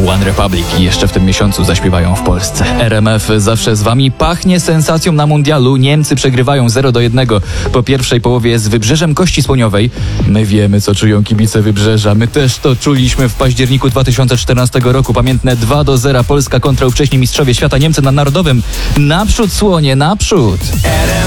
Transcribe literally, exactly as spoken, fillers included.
One Republic jeszcze w tym miesiącu zaśpiewają w Polsce. R M F zawsze z wami, pachnie sensacją na mundialu. Niemcy przegrywają zero do jednego po pierwszej połowie z Wybrzeżem Kości Słoniowej. My wiemy, co czują kibice Wybrzeża. My też to czuliśmy w październiku dwa tysiące czternastego roku. Pamiętne dwa do zera Polska kontra ówcześni mistrzowie świata Niemcy na Narodowym. Naprzód, słonie, naprzód!